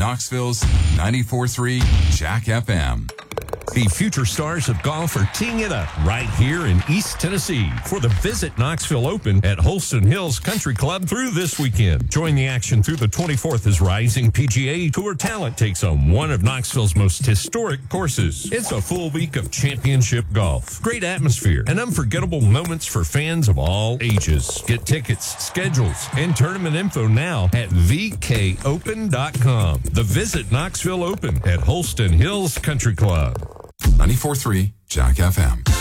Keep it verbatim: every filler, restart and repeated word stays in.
Knoxville's ninety-four point three Jack F M. The future stars of golf are teeing it up right here in East Tennessee for the Visit Knoxville Open at Holston Hills Country Club through this weekend. Join the action through the twenty-fourth as rising P G A Tour talent takes on one of Knoxville's most historic courses. It's a full week of championship golf, great atmosphere, and unforgettable moments for fans of all ages. Get tickets, schedules, and tournament info now at v k open dot com. The Visit Knoxville Open at Holston Hills Country Club. ninety-four point three Jack F M.